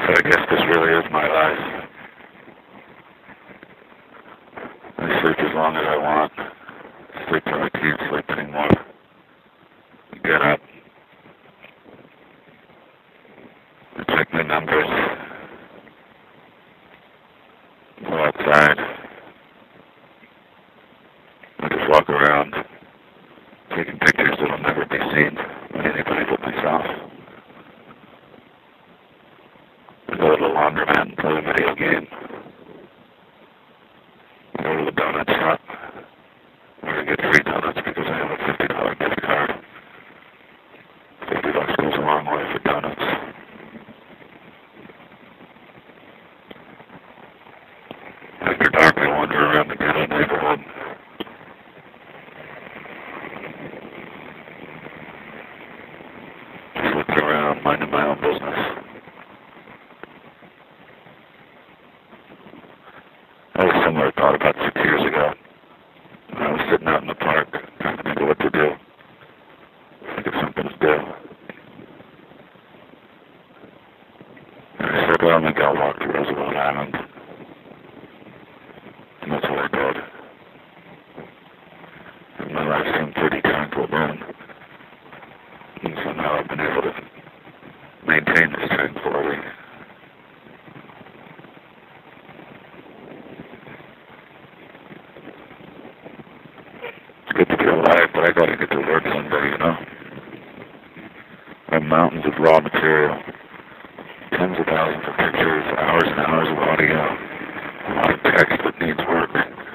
So I guess this really is my life. I sleep as long as I want. Sleep till I can't sleep anymore. Get up. I check my numbers. Go outside. I just walk around, taking pictures that'll never be seen by anybody but myself. I go to the laundromat and play a video game. I go to the donut shop, where I get free donuts because I have a $50 gift card. $50 goes a long way for donuts. After dark, I wander around the ghetto neighborhood. Just looking around, minding my own business. I had a similar thought about 6 years ago. I was sitting out in the park, trying to think of what to do. Think of something to do. And I said, well, maybe I'll walk to Roosevelt Island. And that's what I did. And my life seemed pretty tranquil then. And somehow I've been able to maintain this tranquility. It's good to be alive, but I gotta get to work someday, you know? I have mountains of raw material. Tens of thousands of pictures, hours and hours of audio, a lot of text that needs work,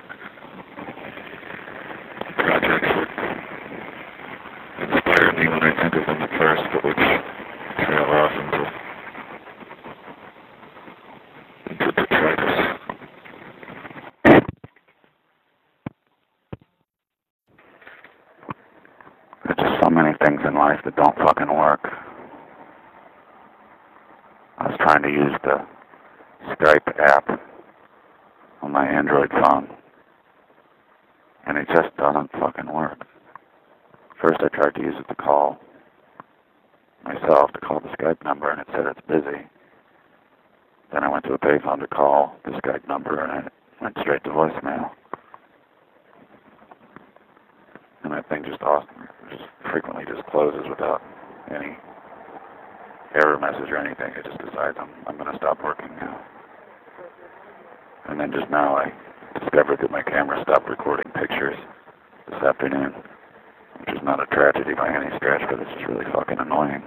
projects that inspire me when I think of them at first, but which trail off into detritus. There's just so many things in life that don't fucking work. I was trying to use the Skype app on my Android phone, and it just doesn't fucking work. First I tried to use it to call myself, to call the Skype number, and it said it's busy. Then I went to a payphone to call the Skype number, and it went straight to voicemail. And that thing just frequently just closes without any error message or anything. It just decides I'm going to stop working now. And then just now I discovered that my camera stopped recording pictures this afternoon, which is not a tragedy by any stretch, but it's just really fucking annoying.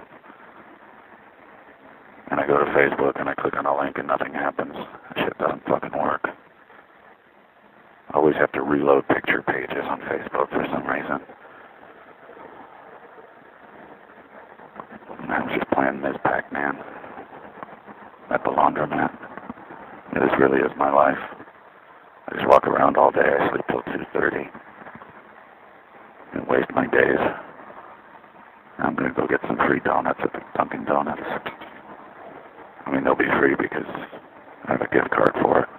And I go to Facebook and I click on a link and nothing happens. That shit doesn't fucking work. I always have to reload picture pages on Facebook for some reason. And I was just playing Ms. Pac-Man at the laundromat. This really is my life. I just walk around all day. I sleep till 2:30 and waste my days. I'm going to go get some free donuts at the Dunkin' Donuts. I mean, they'll be free because I have a gift card for it.